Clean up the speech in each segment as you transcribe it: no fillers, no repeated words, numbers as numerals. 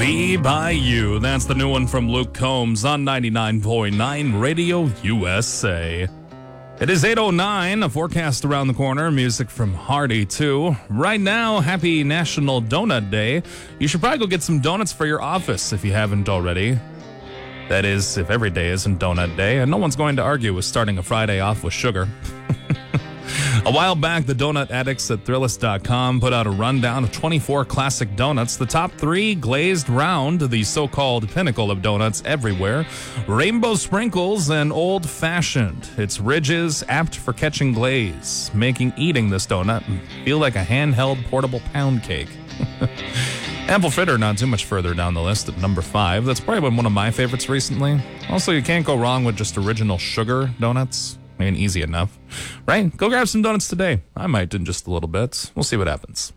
Be By You. That's the new one from Luke Combs on 99.9 Radio USA. It is 8:09, a forecast around the corner, music from Hardy, too. Right now, happy National Donut Day. You should probably go get some donuts for your office if you haven't already. That is, if every day isn't Donut Day, and no one's going to argue with starting a Friday off with sugar. A while back, the donut addicts at Thrillist.com put out a rundown of 24 classic donuts. The top 3, glazed round, the so-called pinnacle of donuts everywhere, rainbow sprinkles, and old-fashioned. Its ridges apt for catching glaze, making eating this donut feel like a handheld portable pound cake. Apple fritter not too much further down the list at number 5. That's probably been one of my favorites recently. Also, you can't go wrong with just original sugar donuts. I mean, easy enough, right? Go grab some donuts today. I might in just a little bit. We'll see what happens.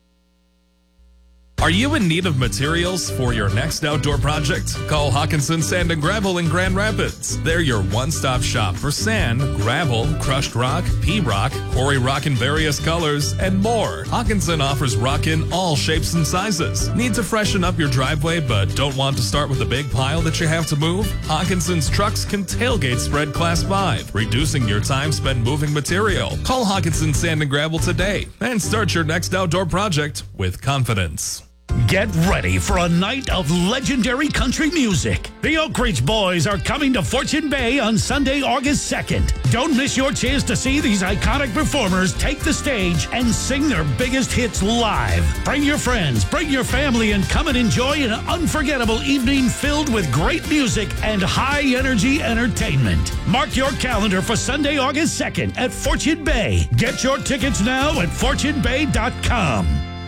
Are you in need of materials for your next outdoor project? Call Hawkinson Sand and Gravel in Grand Rapids. They're your one-stop shop for sand, gravel, crushed rock, P-rock, quarry rock in various colors, and more. Hawkinson offers rock in all shapes and sizes. Need to freshen up your driveway but don't want to start with a big pile that you have to move? Hawkinson's trucks can tailgate spread Class 5, reducing your time spent moving material. Call Hawkinson Sand and Gravel today and start your next outdoor project with confidence. Get ready for a night of legendary country music. The Oak Ridge Boys are coming to Fortune Bay on Sunday, August 2nd. Don't miss your chance to see these iconic performers take the stage and sing their biggest hits live. Bring your friends, bring your family, and come and enjoy an unforgettable evening filled with great music and high-energy entertainment. Mark your calendar for Sunday, August 2nd at Fortune Bay. Get your tickets now at fortunebay.com.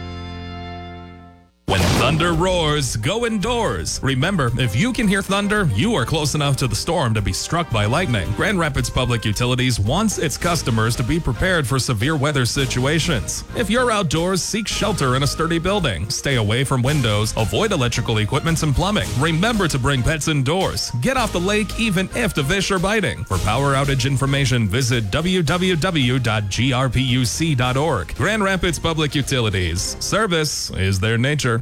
When thunder roars, go indoors. Remember, if you can hear thunder, you are close enough to the storm to be struck by lightning. Grand Rapids Public Utilities wants its customers to be prepared for severe weather situations. If you're outdoors, seek shelter in a sturdy building. Stay away from windows. Avoid electrical equipment and plumbing. Remember to bring pets indoors. Get off the lake even if the fish are biting. For power outage information, visit www.grpuc.org. Grand Rapids Public Utilities. Service is their nature.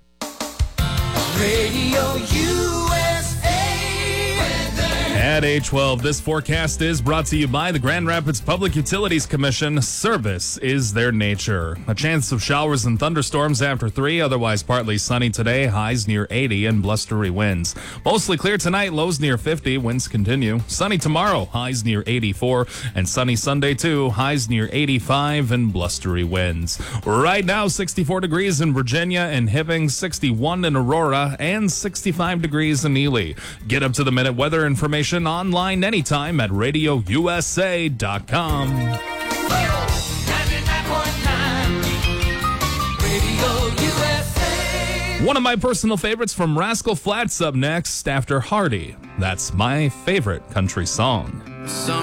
Radio USA. At 8:12, this forecast is brought to you by the Grand Rapids Public Utilities Commission. Service is their nature. A chance of showers and thunderstorms after 3, otherwise partly sunny today, highs near 80 and blustery winds. Mostly clear tonight, lows near 50, winds continue. Sunny tomorrow, highs near 84, and sunny Sunday too, highs near 85 and blustery winds. Right now, 64 degrees in Virginia and Hibbing, 61 in Aurora, and 65 degrees in Ely. Get up to the minute weather information online anytime at radiousa.com. 99.9 Radio USA. One of my personal favorites from Rascal Flatts up next after Hardy. That's my favorite country song.